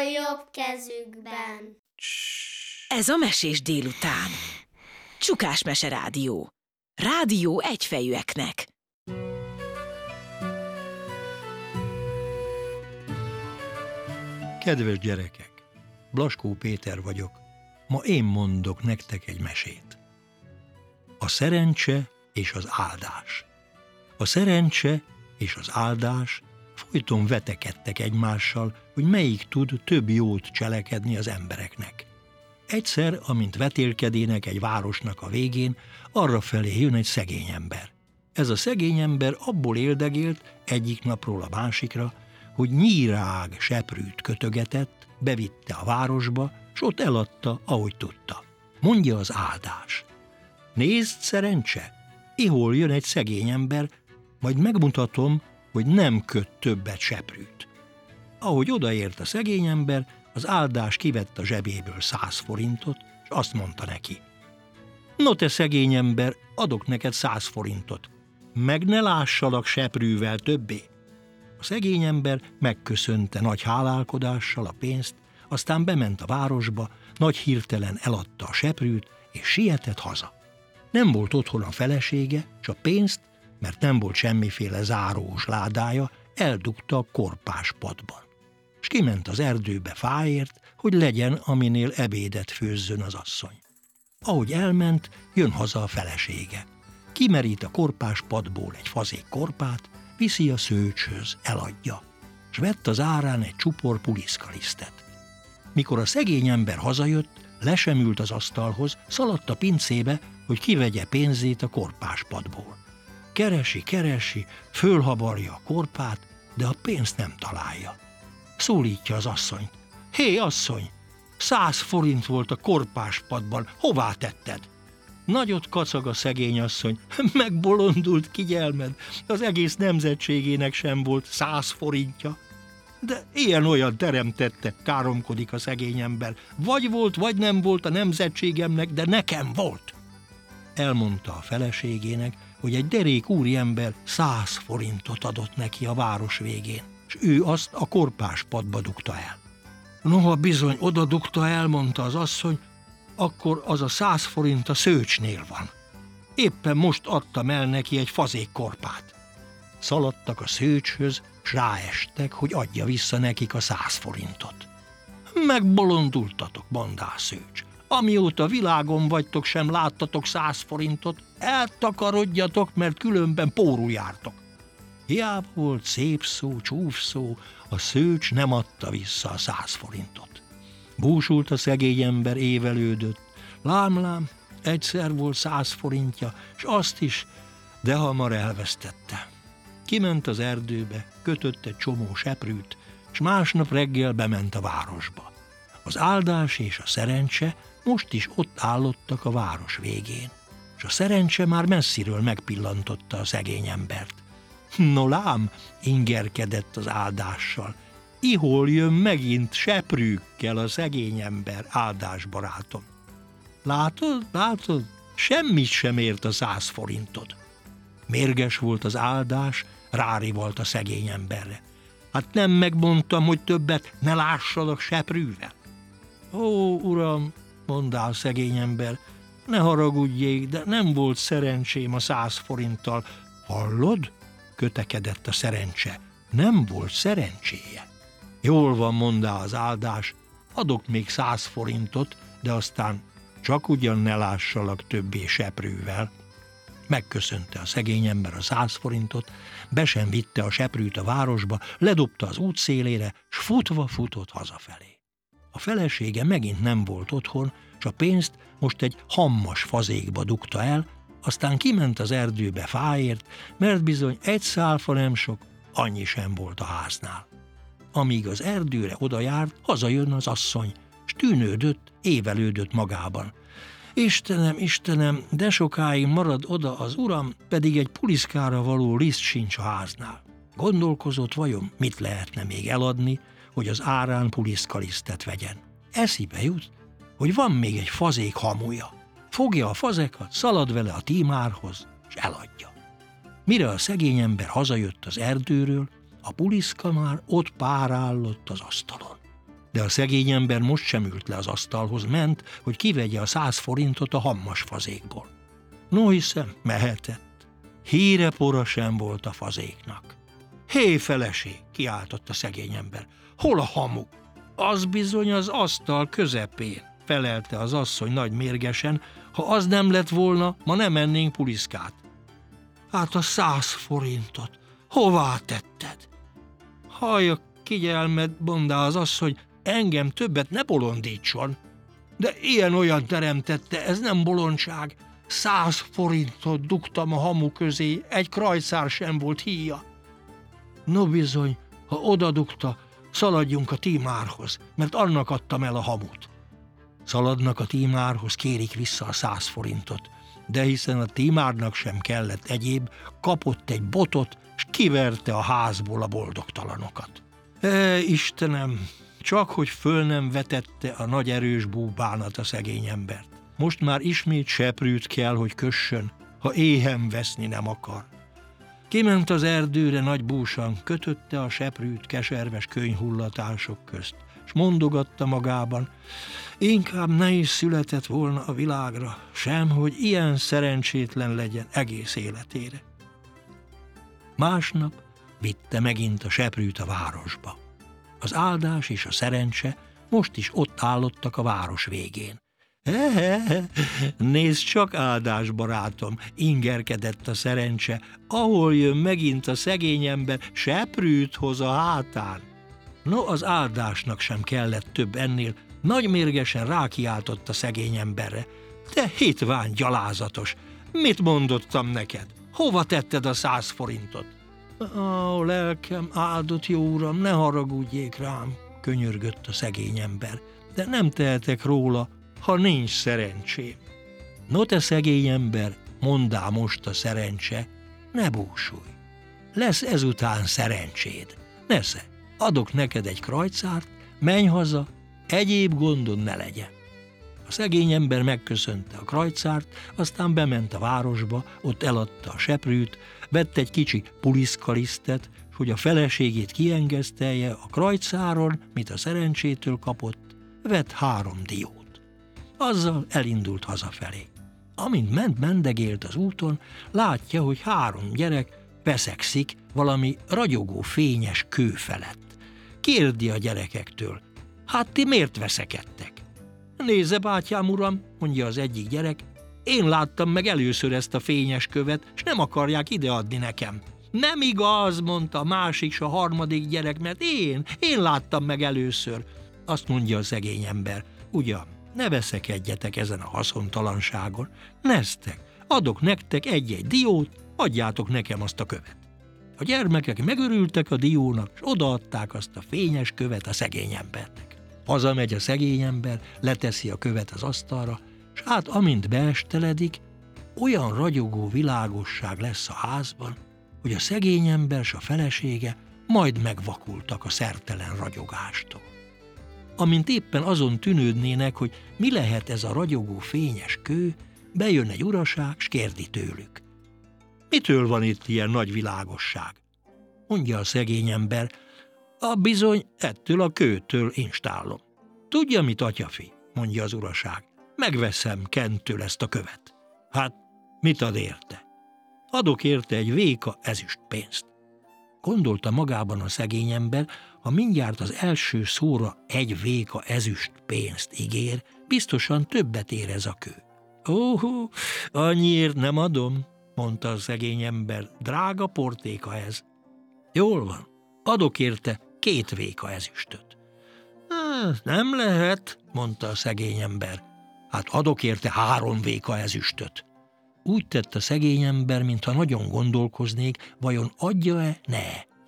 jobb kezükben. Ez a Mesés délután. Csukás Mese Rádió. Rádió egyfejűeknek. Kedves gyerekek, Blaskó Péter vagyok. Ma én mondok nektek egy mesét. A szerencse és az áldás. A szerencse és az áldás folyton vetekedtek egymással, hogy melyik tud több jót cselekedni az embereknek. Egyszer, amint vetélkedének egy városnak a végén, arrafelé jön egy szegény ember. Ez a szegény ember abból éldegélt egyik napról a másikra, hogy nyírág seprűt kötögetett, bevitte a városba, s ott eladta, ahogy tudta. Mondja az áldás: nézd, szerencse, ihol jön egy szegény ember, majd megmutatom, hogy nem köt többet seprűt. Ahogy odaért a szegény ember, az áldás kivett a zsebéből 100 forintot, és azt mondta neki: no te szegény ember, adok neked 100 forintot, meg ne lássalak seprűvel többé. A szegény ember megköszönte nagy hálálkodással a pénzt, aztán bement a városba, nagy hirtelen eladta a seprűt, és sietett haza. Nem volt otthon a felesége, és a pénzt, mert nem volt semmiféle zárós ládája, eldugta a korpás padban. És kiment az erdőbe fáért, hogy legyen, aminél ebédet főzzön az asszony. Ahogy elment, jön haza a felesége. Kimerít a korpás padból egy fazék korpát, viszi a szőcshöz, eladja, s vett az árán egy csupor puliszkalisztet. Mikor a szegény ember hazajött, le sem ült az asztalhoz, szaladt a pincébe, hogy kivegye pénzét a korpás padból. Keresi, fölhabarja a korpát, de a pénzt nem találja. Szólítja az asszonyt: hé, asszony, 100 forint volt a korpás padban, hová tetted? Nagyot kacag a szegény asszony: megbolondult kigyelmed, az egész nemzetségének sem volt 100 forintja. De ilyen-olyan teremtette, káromkodik a szegény ember. Vagy volt, vagy nem volt a nemzetségemnek, de nekem volt. Elmondta a feleségének, hogy egy derék úriember 100 forintot adott neki a város végén, és ő azt a korpás padba dugta el. Noha bizony oda dugta el, mondta az asszony, akkor az a 100 forint a szőcsnél van. Éppen most adtam el neki egy fazék korpát. Szaladtak a szőcshöz, s ráestek, hogy adja vissza nekik a 100 forintot. Megbolondultatok, mondá a szőcs. Amióta világon vagytok, sem láttatok 100 forintot, eltakarodjatok, mert különben pórul jártok. Hiába volt szép szó, csúf szó, a szőcs nem adta vissza a 100 forintot. Búsult a szegény ember, évelődött. Lám, egyszer volt 100 forintja, s azt is, de hamar elvesztette. Kiment az erdőbe, kötött egy csomó seprűt, s másnap reggel bement a városba. Az áldás és a szerencse most is ott állottak a város végén, és a szerencse már messziről megpillantotta a szegény embert. No lám, ingerkedett az áldással, ihol jön megint seprűkkel a szegény ember, áldásbarátom. Látod, semmit sem ért a 100 forintod. Mérges volt az áldás, rárivalt a szegény emberre. Hát nem megmondtam, hogy többet ne lássalak seprűvel? Ó, uram, mondá a szegény ember, ne haragudjék, de nem volt szerencsém a 100 forinttal. Hallod? Kötekedett a szerencse. Nem volt szerencséje. Jól van, mondá az áldás, adok még 100 forintot, de aztán csak ugyan ne lássalak többé seprűvel. Megköszönte a szegény ember a 100 forintot, be sem vitte a seprűt a városba, ledobta az út szélére, s futva futott hazafelé. A felesége megint nem volt otthon, s a pénzt most egy hammas fazékba dugta el, aztán kiment az erdőbe fáért, mert bizony egy szálfa nem sok, annyi sem volt a háznál. Amíg az erdőre odajárt, hazajön az asszony, s tűnődött, évelődött magában. Istenem, de sokáig marad oda az uram, pedig egy puliszkára való liszt sincs a háznál. Gondolkozott, vajon mit lehetne még eladni, hogy az árán puliszkalisztet vegyen. Eszébe jut, hogy van még egy fazék hamuja. Fogja a fazekat, szalad vele a tímárhoz, és eladja. Mire a szegény ember hazajött az erdőről, a puliszka már ott párállott az asztalon. De a szegény ember most sem ült le az asztalhoz, ment, hogy kivegye a 100 forintot a hammas fazékból. No hiszem, mehetett. Hírepora sem volt a fazéknak. Hé, feleség, kiáltott a szegény ember. Hol a hamu? Az bizony az asztal közepén, felelte az asszony nagy mérgesen. Ha az nem lett volna, ma nem ennénk puliszkát. Hát a 100 forintot hová tetted? Hallja, kigyelmed, mondta az asszony, engem többet ne bolondítson. De ilyen-olyan teremtette, ez nem bolondság. 100 forintot dugtam a hamu közé, egy krajcár sem volt híja. No bizony, ha odadugta, szaladjunk a tímárhoz, mert annak adtam el a hamut. Szaladnak a tímárhoz, kérik vissza a 100 forintot, de hiszen a tímárnak sem kellett egyéb, kapott egy botot, s kiverte a házból a boldogtalanokat. Istenem, csak hogy föl nem vetette a nagy erős búbánat a szegény embert. Most már ismét seprűt kell, hogy kössön, ha éhen veszni nem akar. Kiment az erdőre nagy búsan, kötötte a seprűt keserves könyhullatások közt, s mondogatta magában, inkább ne is született volna a világra, sem, hogy ilyen szerencsétlen legyen egész életére. Másnap vitte megint a seprűt a városba. Az áldás és a szerencse most is ott állottak a város végén. Nézd csak, áldás barátom, ingerkedett a szerencse, ahol jön megint a szegény ember, seprűt hoz a hátán. No, az áldásnak sem kellett több ennél, nagy mérgesen rákiáltott a szegény emberre. Te hitvány gyalázatos, mit mondottam neked? Hova tetted a 100 forintot? Ó, lelkem, áldott jó uram, ne haragudjék rám, könyörgött a szegény ember, de nem tehetek róla, ha nincs szerencsém. No te szegény ember, monddá most a szerencse, ne búsulj. Lesz ezután szerencséd. Nesze, adok neked egy krajcárt, menj haza, egyéb gondod ne legyen. A szegény ember megköszönte a krajcárt, aztán bement a városba, ott eladta a seprűt, vett egy kicsi puliszkalisztet, s hogy a feleségét kiengesztelje a krajcáron, mit a szerencsétől kapott, vett 3 diót. Azzal elindult hazafelé. Amint mendegélt az úton, látja, hogy 3 gyerek veszekszik valami ragyogó fényes kő felett. Kérdi a gyerekektől, hát ti miért veszekedtek? Nézze, bátyám uram, mondja az egyik gyerek, én láttam meg először ezt a fényes követ, s nem akarják ideadni nekem. Nem igaz, mondta a másik s a harmadik gyerek, mert én láttam meg először. Azt mondja a szegény ember, ugyan, ne veszekedjetek ezen a haszontalanságon, neztek, adok nektek egy-egy diót, adjátok nekem azt a követ. A gyermekek megörültek a diónak, és odaadták azt a fényes követ a szegény embernek. Hazamegy a szegény ember, leteszi a követ az asztalra, s hát amint beesteledik, olyan ragyogó világosság lesz a házban, hogy a szegény ember s a felesége majd megvakultak a szertelen ragyogástól. Amint éppen azon tűnődnének, hogy mi lehet ez a ragyogó fényes kő, bejön egy uraság, s kérdi tőlük. Mitől van itt ilyen nagy világosság? Mondja a szegény ember, a bizony ettől a kőtől instállom. Tudja mit, atyafi? Mondja az uraság. Megveszem Kentől ezt a követ. Hát, mit ad érte? Adok érte egy véka ezüstpénzt. Gondolta magában a szegény ember, ha mindjárt az első szóra egy véka ezüstpénzt ígér, biztosan többet ér ez a kő. Ó, annyiért nem adom, mondta a szegény ember, drága portéka ez. Jól van, adok érte 2 véka ezüstöt. Nem lehet, mondta a szegény ember. Hát adok érte 3 véka ezüstöt. Úgy tett a szegény ember, mintha nagyon gondolkoznék, vajon adja-e, ne.